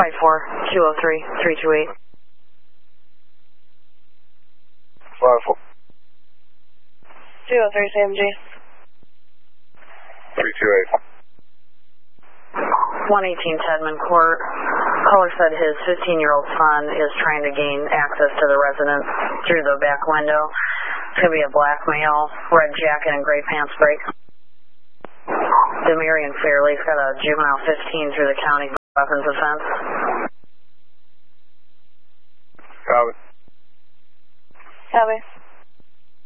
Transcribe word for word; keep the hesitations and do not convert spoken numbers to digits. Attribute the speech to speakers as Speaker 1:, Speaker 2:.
Speaker 1: five four two oh three three two eight.
Speaker 2: five four.
Speaker 1: two oh three, C M G.
Speaker 2: three two eight.
Speaker 1: one eighteen Tedman Court. Caller said his fifteen-year-old son is trying to gain access to the residence through the back window. Could be a black male, red jacket and gray pants break. Demarion Fairley's got a juvenile fifteen through the county weapons offense.